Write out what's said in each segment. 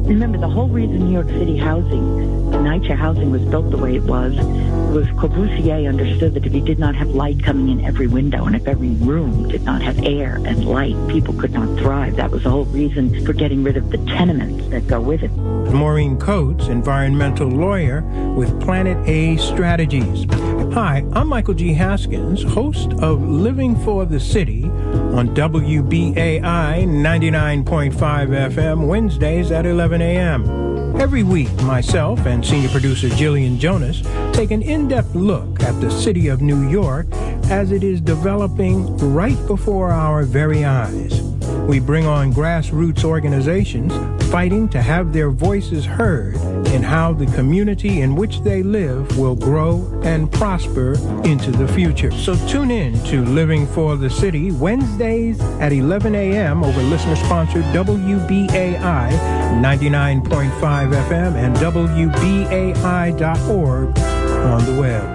Remember, the whole reason New York City housing, the NYCHA housing, was built the way it was Corbusier understood that if you did not have light coming in every window and if every room did not have air and light, people could not thrive. That was the whole reason for getting rid of the tenements that go with it. Maureen Coates, environmental lawyer with Planet A Strategies. Hi, I'm Michael G. Haskins, host of Living for the City on WBAI 99.5 FM, Wednesdays at 11 a.m. Every week, myself and senior producer Jillian Jonas take an in-depth look at the city of New York as it is developing right before our very eyes. We bring on grassroots organizations fighting to have their voices heard in how the community in which they live will grow and prosper into the future. So tune in to Living for the City, Wednesdays at 11 a.m. over listener-sponsored WBAI 99.5 FM and WBAI.org on the web.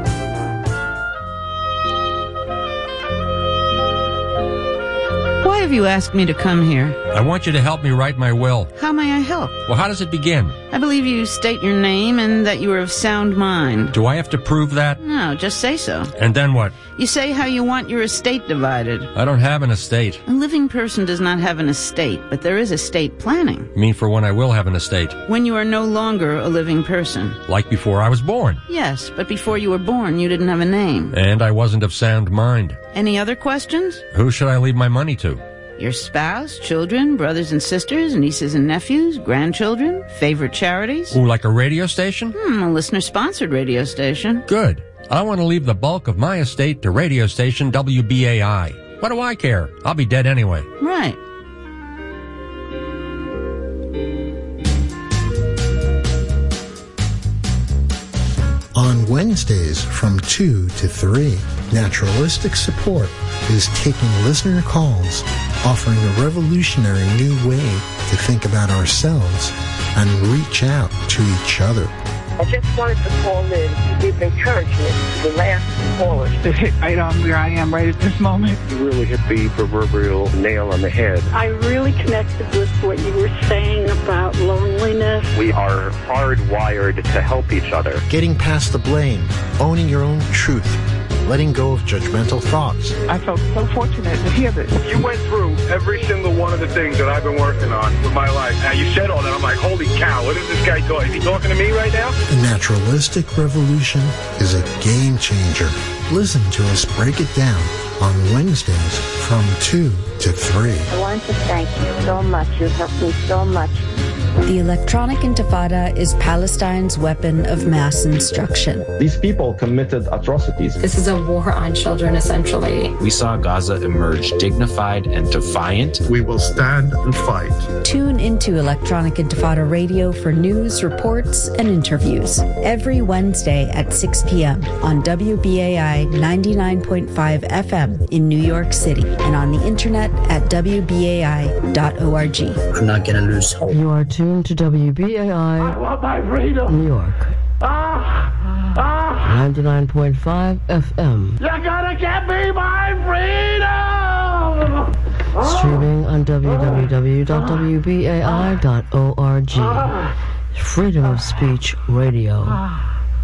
Why have you asked me to come here? I want you to help me write my will. How may I help? Well, how does it begin? I believe you state your name and that you are of sound mind. Do I have to prove that? No, just say so. And then what? You say how you want your estate divided. I don't have an estate. A living person does not have an estate, but there is estate planning. You mean for when I will have an estate? When you are no longer a living person. Like before I was born? Yes, but before you were born, you didn't have a name. And I wasn't of sound mind. Any other questions? Who should I leave my money to? Your spouse, children, brothers and sisters, nieces and nephews, grandchildren, favorite charities? Ooh, like a radio station? A listener-sponsored radio station. Good. I want to leave the bulk of my estate to radio station WBAI. What do I care? I'll be dead anyway. Right. On Wednesdays from 2 to 3, Naturalistic Support is taking listener calls, offering a revolutionary new way to think about ourselves and reach out to each other. I just wanted to call in to give encouragement to the last callers. It hit right on where I am right at this moment. You really hit the proverbial nail on the head. I really connected with what you were saying about loneliness. We are hardwired to help each other. Getting past the blame, owning your own truth, letting go of judgmental thoughts. I felt so fortunate to hear this. You went through every single one of the things that I've been working on with my life. Now, you said all that. I'm like, holy cow, what is this guy doing? Is he talking to me right now? The naturalistic revolution is a game changer. Listen to us break it down on Wednesdays from 2 to 3. I want to thank you so much. You helped me so much. The electronic intifada is Palestine's weapon of mass instruction. These people committed atrocities. This is a war on children, essentially. We saw Gaza emerge dignified and defiant. We will stand and fight. Tune into Electronic Intifada Radio for news, reports, and interviews. Every Wednesday at 6 p.m. on WBAI 99.5 FM in New York City and on the internet at WBAI.org. I'm not going to lose hope. You are tuned to WBAI. I want my freedom. New York. 99.5 FM. You're gonna get me my freedom! Streaming on www.wbai.org. Freedom of Speech Radio.